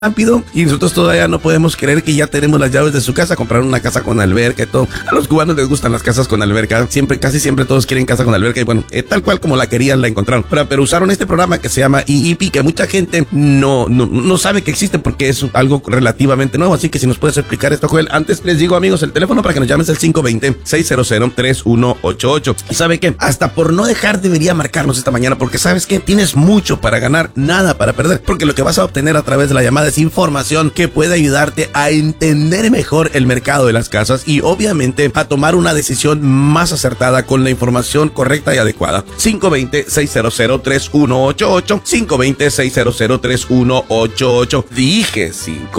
rápido y nosotros todavía no podemos creer que ya tenemos las llaves de su casa, comprar una casa con alberca y todo. A los cubanos les gustan las casas con alberca, casi siempre todos quieren casa con alberca y bueno, tal cual como la querían la encontraron. Pero usaron este programa que se llama EEP, que mucha gente no sabe que existe porque es algo relativamente nuevo, así que si nos puedes explicar esto, Joel. Antes les digo, amigos, el teléfono para que nos llames es el 520-600-3188. Y ¿sabe qué? Hasta por no dejar debería marcarnos esta mañana, porque ¿sabes qué? Tienes mucho para ganar, nada para perder, porque lo que vas a obtener a través de la llamada es información que puede ayudarte a entender mejor el mercado de las casas y obviamente a tomar una decisión más acertada con la información correcta y adecuada. 520-600-3188, 520-600-3188. Dije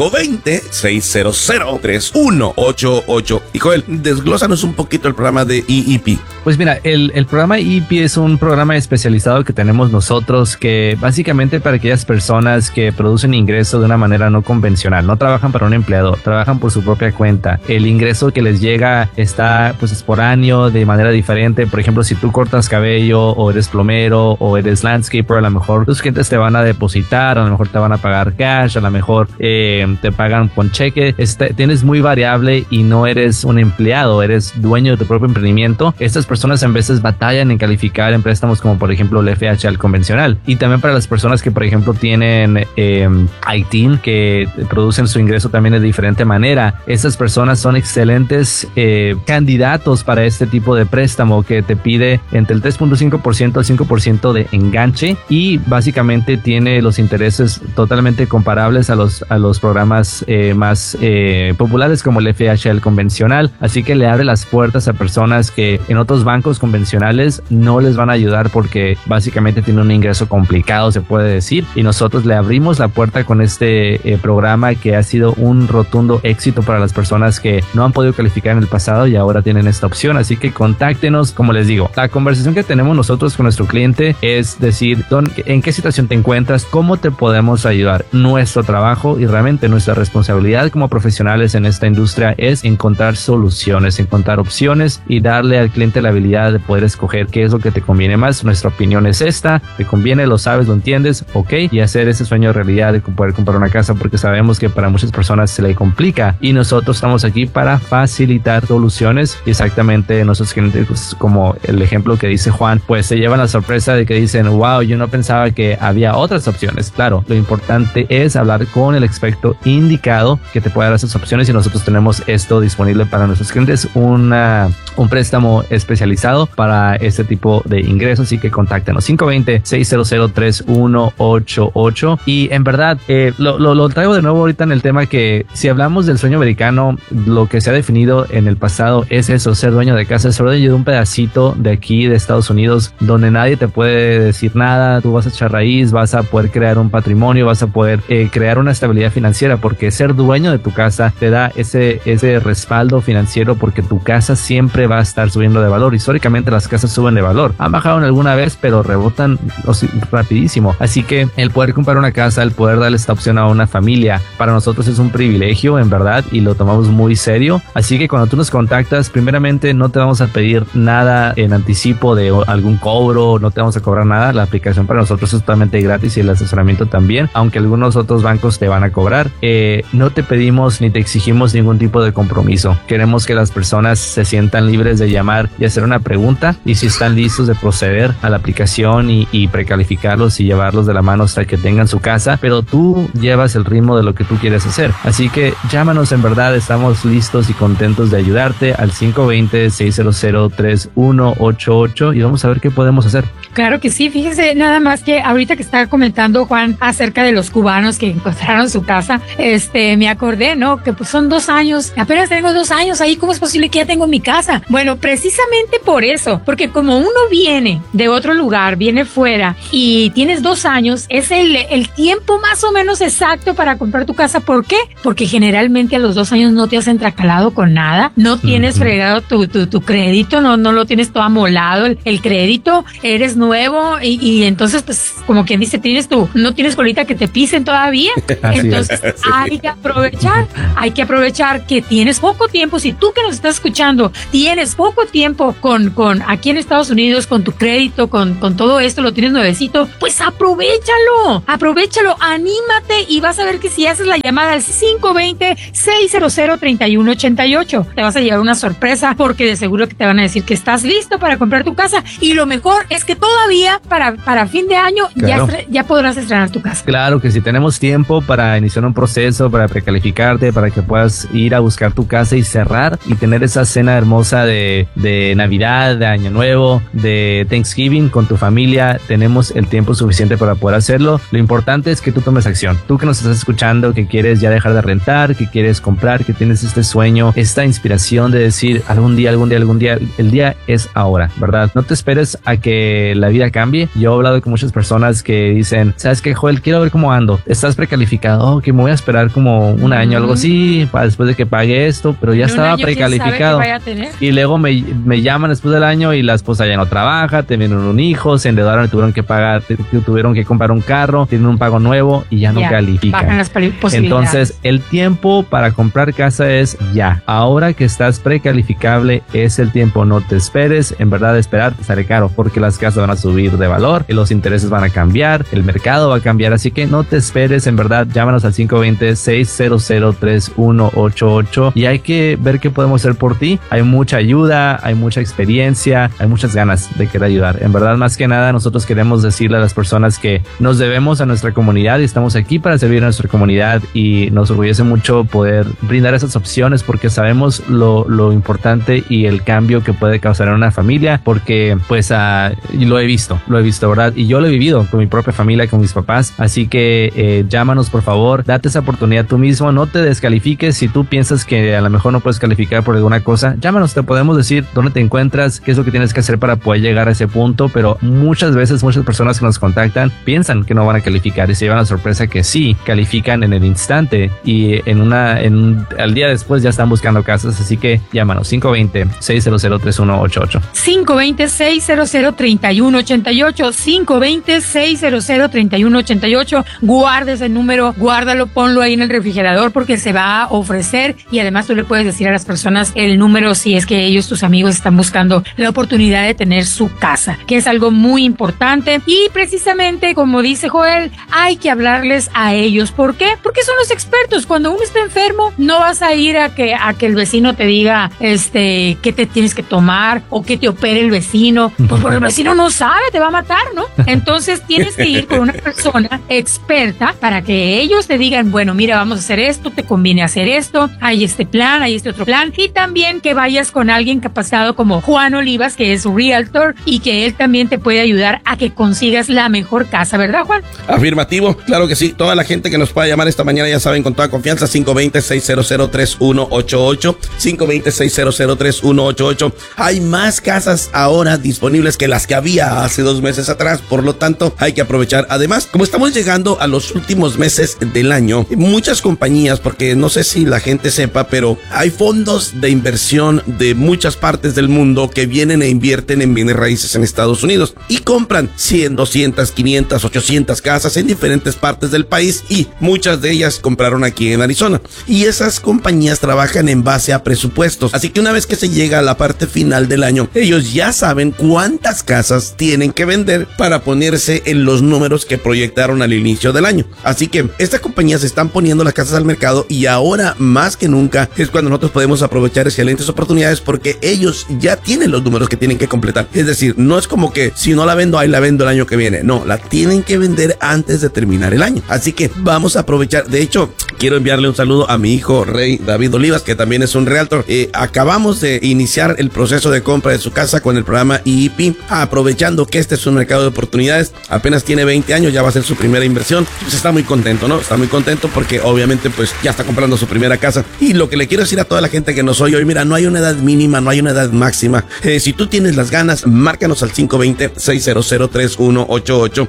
520-600-3188. Y Joel, desglósanos un poquito el programa de EEP. Pues mira, el programa EEP es un programa especializado que tenemos nosotros que básicamente para aquellas personas que producen ingreso de una manera no convencional, no trabajan para un empleador, trabajan por su propia cuenta. El ingreso que les llega está pues esporáneo, de manera diferente. Por ejemplo, si tú cortas cabello o eres plomero o eres landscaper, a lo mejor tus clientes te van a depositar, a lo mejor te van a pagar cash, a lo mejor te pagan con cheque. Tienes muy variable y no eres un empleado, eres dueño de tu propio emprendimiento. Estas personas en veces batallan en calificar en préstamos como por ejemplo el FHA convencional. Y también para las personas que por ejemplo tienen ITIN, que producen su ingreso también de diferente manera. Estas personas son excelentes candidatos para este tipo de préstamo que te pide entre el 3.5% al 5% de enganche y básicamente tiene los intereses totalmente comparables a los programas más populares como el FHA convencional. Así que le abre las puertas a personas que en otros bancos convencionales no les van a ayudar porque básicamente tienen un ingreso complicado, se puede decir, y nosotros le abrimos la puerta con este programa que ha sido un rotundo éxito para las personas que no han podido calificar en el pasado y ahora tienen esta opción. Así que contáctenos. Como les digo, la conversación que tenemos nosotros con nuestro cliente es decir, ¿en qué situación te encuentras? ¿Cómo te podemos ayudar? Nuestro trabajo y realmente nuestra responsabilidad como profesionales en esta industria es encontrar soluciones, encontrar opciones y darle al cliente la habilidad de poder escoger qué es lo que te conviene más. Nuestra opinión es esta, te conviene, lo sabes, lo entiendes, ok, y hacer ese sueño de realidad de poder comprar una casa, porque sabemos que para muchas personas se le complica y nosotros estamos aquí para facilitar soluciones. Y exactamente nuestros clientes, pues, como el ejemplo que dice Juan, pues se llevan la sorpresa de que dicen, wow, yo no pensaba que había otras opciones. Claro, lo importante es hablar con el experto indicado que te pueda dar esas opciones y nosotros tenemos esto disponible para nuestros clientes, un préstamo especializado para este tipo de ingresos. Así que contáctenos 520-600-3188. Y en verdad lo traigo de nuevo ahorita en el tema que si hablamos del sueño americano, lo que se ha definido en el pasado es eso, ser dueño de casa, ser dueño de un pedacito de aquí de Estados Unidos donde nadie te puede decir nada. Tú vas a echar raíz, vas a poder crear un patrimonio, vas a poder crear una estabilidad financiera, porque ser dueño de tu casa te da ese respaldo financiero, porque tu casa siempre va a estar subiendo de valor. Históricamente las casas suben de valor, han bajado en alguna vez pero rebotan rapidísimo. Así que el poder comprar una casa, el poder darle esta opción a una familia, para nosotros es un privilegio en verdad y lo tomamos muy serio. Así que cuando tú nos contactas, primeramente no te vamos a pedir nada en anticipo de algún cobro, no te vamos a cobrar nada. La aplicación para nosotros es totalmente gratis y el asesoramiento también, aunque algunos otros bancos te van a cobrar. No te pedimos ni te exigimos ningún tipo de compromiso. Queremos que las personas se sientan libres de llamar y hacer una pregunta, y si están listos de proceder a la aplicación y precalificarlos y llevarlos de la mano hasta que tengan su casa, pero tú llevas el ritmo de lo que tú quieres hacer. Así que llámanos, en verdad estamos listos y contentos de ayudarte al 520-600-3188 y vamos a ver qué podemos hacer. Claro que sí, fíjese nada más que ahorita que estaba comentando Juan acerca de los cubanos que encontraron su casa, me acordé, ¿no? Que pues son 2 años, apenas tengo 2 años ahí, ¿cómo es posible que ya tengo mi casa? Bueno, precisamente por eso, porque como uno viene de otro lugar, viene fuera y tienes 2 años, es el tiempo más o menos exacto para comprar tu casa. ¿Por qué? Porque generalmente a los 2 años no te has entracalado con nada, no tienes fregado tu crédito, no lo tienes todo amolado, el crédito, eres nuevo y entonces pues como quien dice, no tienes colita que te pisen todavía. Entonces sí. Hay que aprovechar que tienes poco tiempo. Si tú que nos estás escuchando tienes poco tiempo con aquí en Estados Unidos, con tu crédito, con todo esto, lo tienes nuevecito, pues aprovechalo, anímate y vas a ver que si haces la llamada al 520-600-3188, te vas a llevar una sorpresa, porque de seguro que te van a decir que estás listo para comprar tu casa, y lo mejor es que todavía para fin de año claro, ya podrás estrenar tu casa. Claro que sí, tenemos tiempo para iniciar un proceso, para precalificarte, para que puedas ir a buscar tu casa y cerrar y tener esa cena hermosa de Navidad, de Año Nuevo, de Thanksgiving con tu familia. Tenemos el tiempo suficiente para poder hacerlo. Lo importante es que tú tomes acción. Tú que nos estás escuchando, que quieres ya dejar de rentar, que quieres comprar, que tienes este sueño, esta inspiración de decir algún día, el día es ahora, ¿verdad? No te esperes a que la vida cambie. Yo he hablado con muchas personas que dicen, ¿sabes qué, Joel? Quiero ver cómo ando. Estás precalificado, que me voy a esperar como un año, algo así, para después de que pague esto, pero ya estaba precalificado. Y luego me llaman después del año y la esposa ya no trabaja, tuvieron un hijo, se endeudaron y tuvieron que comprar un carro, tienen un pago nuevo y ya no califican. Bajan las posibilidades. Entonces, el tiempo para comprar casa es ya. Ahora que estás precalificable es el tiempo. No te esperes. En verdad, esperar te sale caro, porque las casas van a subir de valor y los intereses van a cambiar, el mercado va a cambiar, así que no te esperes. En verdad, llámanos al 520-600-3188 y hay que ver qué podemos hacer por ti. Hay mucha ayuda, hay mucha experiencia, hay muchas ganas de querer ayudar. En verdad, más que nada, nosotros queremos decirle a las personas que nos debemos a nuestra comunidad y estamos aquí para servir a nuestra comunidad, y nos orgullece mucho poder brindar esas opciones, porque sabemos lo importante y el cambio que puede causar en una familia, porque pues lo he visto, ¿verdad? Y yo lo he vivido con mi propia familia, con mis papás. Así que llámanos, por favor, date esa oportunidad tú mismo, no te descalifiques. Si tú piensas que a lo mejor no puedes calificar por alguna cosa, llámanos, te podemos decir dónde te encuentras, qué es lo que tienes que hacer para poder llegar a ese punto. Pero muchas veces, muchas personas que nos contactan piensan que no van a calificar y se llevan la sorpresa que sí califican en el instante, y al día después ya están buscando casas. Así que llámanos 520-600-3188. 520-600-3188. 520-600-3188. Guarda ese número, guárdalo, ponlo ahí en el refrigerador, porque se va a ofrecer, y además tú le puedes decir a las personas el número si es que ellos, tus amigos, están buscando la oportunidad de tener su casa, que es algo muy importante. Y precisamente como dice Joel, hay que hablarles a ellos. ¿Por qué? Porque son los expertos. Cuando uno está enfermo, no vas a ir a que el vecino te diga qué te tienes que tomar o que te opere el vecino, pues porque el vecino no sabe, te va a matar, ¿no? Entonces tienes que ir con una persona experta para que ellos te digan, bueno, mira, vamos a hacer esto, te conviene hacer esto, hay este plan, hay este otro plan. Y también que vayas con alguien capacitado como Juan Olivas, que es realtor, y que él también te puede ayudar a que consigas la mejor casa, ¿verdad, Juan? Afirmativo, claro que sí. Toda la gente que nos pueda llamar esta mañana, ya saben, con toda confianza, 520-600-3188, 520-600-3188. Hay más casas ahora disponibles que las que había hace 2 meses atrás, por lo tanto hay que aprovechar. Además, como estamos llegando a los últimos meses del año, muchas compañías, porque no sé si la gente sepa, pero hay fondos de inversión de muchas partes del mundo que vienen e invierten en bienes raíces en Estados Unidos y compran 100, 200, 500, 800 casas en diferentes partes del país, y muchas de ellas compraron aquí en Arizona, y esas compañías trabajan en base a presupuestos. Así que una vez que se llega a la parte final del año, ellos ya saben cuántas casas tienen que vender para ponerse en los números que proyectaron al inicio del año. Así que estas compañías están poniendo las casas al mercado, y ahora más que nunca es cuando nosotros podemos aprovechar excelentes oportunidades, porque ellos ya tienen los números que tienen que completar. Es decir, no es como que si no la vendo, ahí la vendo el año que viene. No, la tienen que vender antes de terminar el año. Así que vamos a aprovechar. De hecho, quiero enviarle un saludo a mi hijo Rey David Olivas, que también es un realtor. Acabamos de iniciar el proceso de compra de su casa con el programa EEP, aprovechando que este es un mercado de oportunidades. Apenas tiene 20 años, ya va a ser su primera inversión. Pues está muy contento, ¿no? Está muy contento porque obviamente pues ya está comprando su primera casa. Y lo que le quiero decir a toda la gente que nos oye hoy, mira, no hay una edad mínima, no hay una edad máxima. Si tú tienes las ganas, márcanos al 520-600-3188,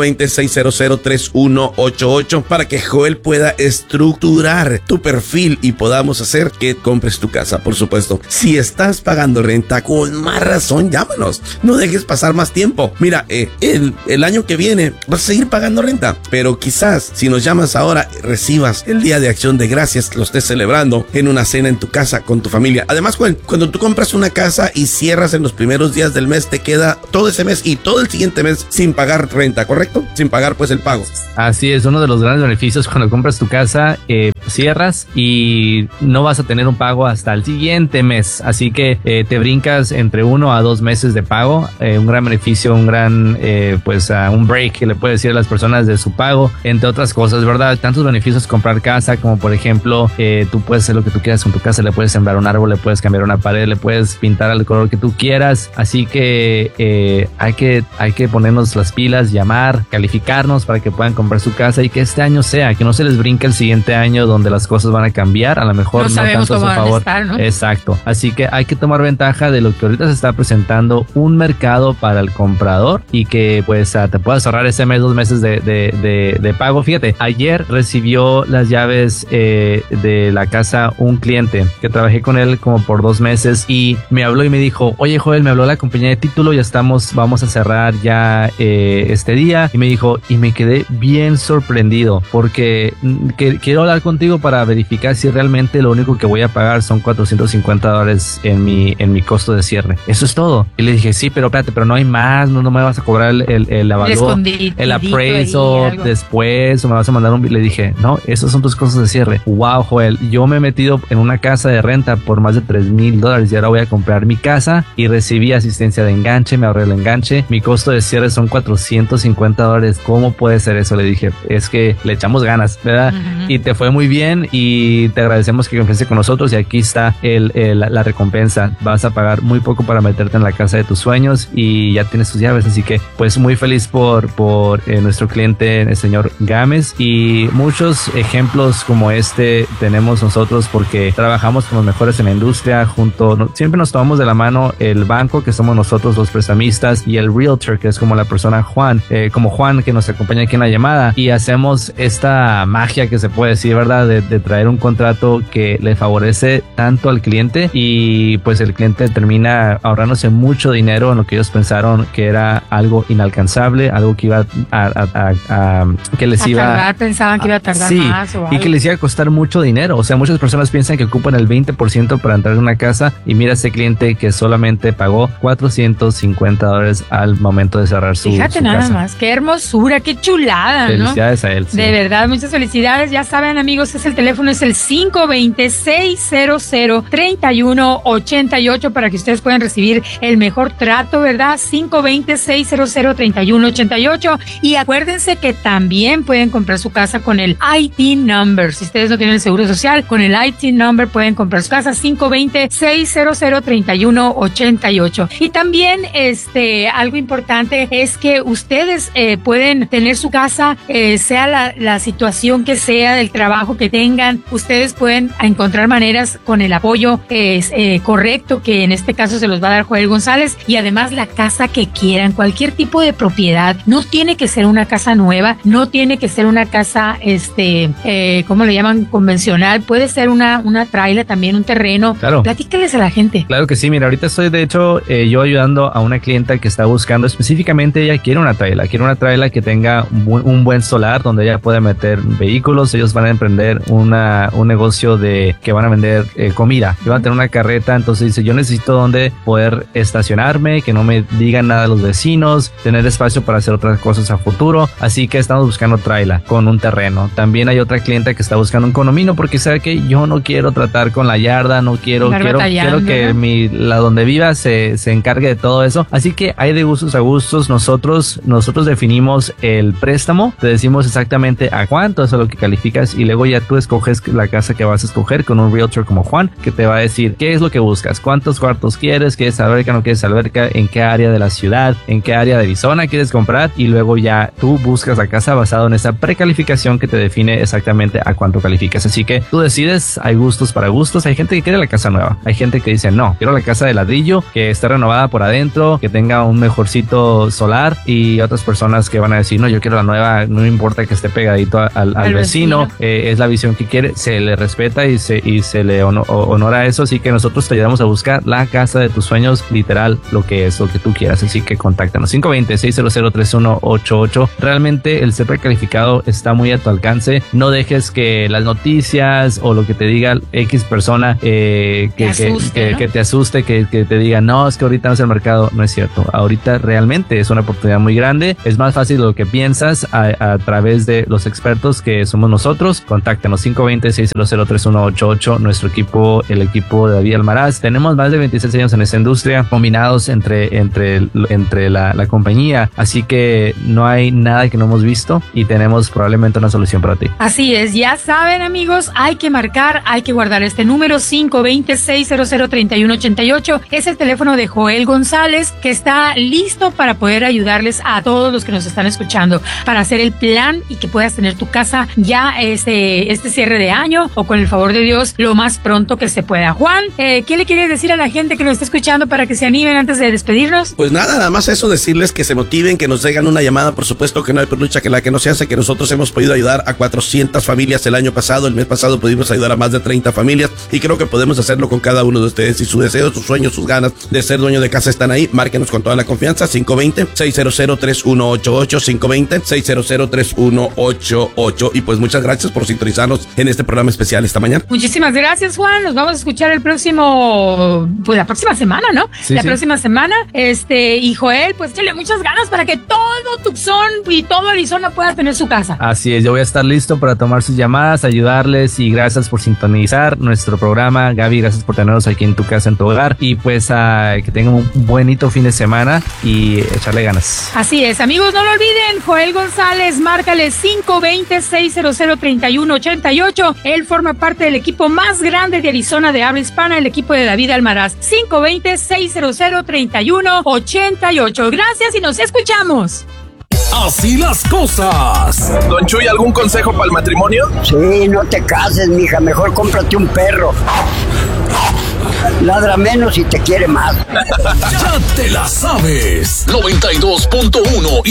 520-600-3188, para que Joel pueda estructurar tu perfil y podamos hacer que compres tu casa. Por supuesto, si estás pagando renta, con más razón, llámanos. No dejes pasar más más tiempo. Mira, el año que viene vas a seguir pagando renta, pero quizás si nos llamas ahora recibas el Día de Acción de Gracias, lo estés celebrando en una cena en tu casa con tu familia. Además, Juan, cuando tú compras una casa y cierras en los primeros días del mes, te queda todo ese mes y todo el siguiente mes sin pagar renta, ¿correcto? Sin pagar pues el pago. Así es, uno de los grandes beneficios cuando compras tu casa, cierras y no vas a tener un pago hasta el siguiente mes, así que te brincas entre 1 a 2 meses de pago, un gran beneficio, un gran un break que le puede decir a las personas de su pago, entre otras cosas, ¿verdad? Tantos beneficios comprar casa, como por ejemplo, tú puedes hacer lo que tú quieras con tu casa, le puedes sembrar un árbol, le puedes cambiar una pared, le puedes pintar al color que tú quieras, así que hay que ponernos las pilas, llamar, calificarnos para que puedan comprar su casa y que este año sea, que no se les brinque el siguiente año donde las cosas van a cambiar, a lo mejor no tanto a su favor. Estar, ¿no? Exacto, así que hay que tomar ventaja de lo que ahorita se está presentando, un mercado para el comprador y que pues te puedas ahorrar ese mes, 2 meses de pago. Fíjate, ayer recibió las llaves de la casa un cliente que trabajé con él como por 2 meses y me habló y me dijo, oye Joel, me habló la compañía de título, ya vamos a cerrar ya este día, y me dijo, y me quedé bien sorprendido porque quiero hablar contigo para verificar si realmente lo único que voy a pagar son $450 en mi costo de cierre. Eso es todo. Y le dije, sí, pero espérate, pero no hay más, no me vas a cobrar el avalúo, el appraisal después, o me vas a mandar le dije, no, esos son tus costos de cierre. Wow, Joel, yo me he metido en una casa de renta por más de $3,000 y ahora voy a comprar mi casa y recibí asistencia de enganche, me ahorré el enganche, mi costo de cierre son $450. ¿Cómo puede ser eso? Le dije, es que le echamos ganas, ¿verdad? Uh-huh. Y te fue muy bien y te agradecemos que confiaste con nosotros y aquí está la recompensa. Vas a pagar muy poco para meterte en la casa de tus sueños y ya tienes tus llaves, así que pues muy feliz por nuestro cliente, el señor Gámez, y muchos ejemplos como este tenemos nosotros porque trabajamos con los mejores en la industria siempre nos tomamos de la mano el banco, que somos nosotros los prestamistas, y el realtor, que es como la persona Juan que nos acompaña aquí en la llamada, y hacemos esta magia que se puede decir, ¿verdad? De traer un contrato que le favorece tanto al cliente y pues el cliente termina ahorrándose mucho dinero en lo que ellos pensaron que era algo inalcanzable, algo que iba que les iba a tardar, pensaban que iba a tardar más o algo. Y que les iba a costar mucho dinero. O sea, muchas personas piensan que ocupan el 20% para entrar en una casa y mira ese cliente que solamente pagó $450 al momento de cerrar su Fíjate nada casa. Más, qué hermosura, qué chulada, felicidades, ¿no? A él. Sí. De verdad, muchas felicidades. Ya saben, amigos, el teléfono es el 520-600-3188 para que ustedes puedan recibir el mejor trato, ¿verdad? 520-600-3188. Y acuérdense que también pueden comprar su casa con el IT number. Si ustedes no tienen el seguro social, con el IT number pueden comprar su casa. 520-600-3188. Y también algo importante es que ustedes pueden tener su casa, sea la situación que sea, del trabajo que tengan, ustedes pueden encontrar maneras con el apoyo correcto, que en este caso se los va a dar Joel González, y además la casa que quieran, cualquier tipo de propiedad. No tiene que ser una casa nueva, no tiene que ser una casa, ¿cómo le llaman? Convencional, puede ser una trailer también, un terreno. Claro. Platícales a la gente. Claro que sí, mira, ahorita estoy de hecho yo ayudando a una clienta que está buscando, específicamente ella quiere una trailer que tenga un buen solar donde ella pueda meter vehículos. Ellos van a emprender un negocio que van a vender comida, que van a tener una carreta, entonces dice, yo necesito donde poder estacionarme, que no me digan nada los vecinos, tener espacio para hacer otras cosas a futuro, así que estamos buscando trailer con un terreno. También hay otra clienta que está buscando un condominio porque sabe que yo no quiero tratar con la yarda, quiero que la donde viva se encargue de todo eso, así que hay de gustos a gustos. Nosotros definimos el préstamo, te decimos exactamente a cuánto es lo que calificas y luego ya tú escoges la casa que vas a escoger con un realtor como Juan, que te va a decir qué es lo que buscas, cuántos cuartos quieres, quieres alberca, no quieres alberca, en qué área de la ciudad, en qué área de Arizona quieres comprar, y luego ya tú buscas la casa basado en esa precalificación que te define exactamente a cuánto calificas. Así que tú decides, hay gustos para gustos. Hay gente que quiere la casa nueva, hay gente que dice no, quiero la casa de ladrillo, que esté renovada por adentro, que tenga un mejorcito solar, y otras personas que van a decir no, yo quiero la nueva, no importa que esté pegadito al vecino. Es la visión que quiere, se le respeta y se le honora eso, así que nosotros te ayudamos a buscar la casa de tus sueños, literal, lo que tú quieras, así que contáctanos, 520-600-3188. Realmente el ser precalificado está muy a tu alcance, no dejes que las noticias o lo que te diga X persona que te asuste, que te diga, no, es que ahorita no es el mercado. No es cierto, ahorita realmente es una oportunidad muy grande, es más fácil de lo que piensas a través de los expertos que somos nosotros. Contáctanos, 520-600-3188, nuestro equipo, el equipo de David Almaraz. Tenemos más de 26 años en esta industria, combinados entre la compañía, así que no hay nada que no hemos visto y tenemos probablemente una solución para ti. Así es, ya saben, amigos, hay que marcar, hay que guardar este número, 520-600-3188, es el teléfono de Joel González, que está listo para poder ayudarles a todos los que nos están escuchando para hacer el plan y que puedas tener tu casa ya este cierre de año o con el favor de Dios lo más pronto que se pueda. Juan, ¿qué le quieres decir a la gente que nos está escuchando para que se animen antes de despedirnos? Pues nada más eso, decirles que se motiven, que nos hagan una llamada, por supuesto que no hay por lucha que la que no se hace, que nosotros hemos podido ayudar a 400 familias el año pasado, el mes pasado pudimos ayudar a más de 30 familias y creo que podemos hacerlo con cada uno de ustedes. Si su deseo, sus sueños, sus ganas de ser dueño de casa están ahí, márquenos con toda la confianza, 520-600-3188, 520-600-3188. Y pues muchas gracias por sintonizarnos en este programa especial esta mañana. Muchísimas gracias, Juan. Nos vamos a escuchar la próxima semana, ¿no? Sí, próxima semana. Y Joel, pues échale muchas ganas para que todo Tucson y todo Arizona pueda tener su casa. Así es, yo voy a estar listo para tomar sus llamadas, ayudarles, y gracias por sintonizar nuestro programa. Gaby, gracias por tenernos aquí en tu casa, en tu hogar, y pues que tengan un bonito fin de semana y echarle ganas. Así es, amigos, no lo olviden, Joel González, márcale 520-600-3188. Él forma parte del equipo más grande de Arizona de habla hispana, el equipo de David Almaraz. 520-600-3188. Gracias y nos escuchamos. Así las cosas. Don Chuy, ¿algún consejo para el matrimonio? Sí, no te cases, mija, mejor cómprate un perro. Ladra menos y te quiere más. Ya te la sabes. 92.1